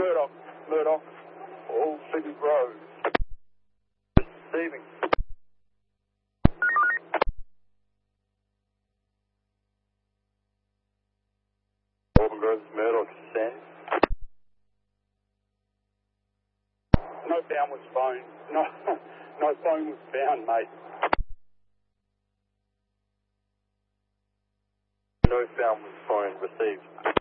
Murdoch, all City Road. Receiving. Auburn Groves, Murdoch, send. No phone was found. No phone was found, mate. No phone was found. Received.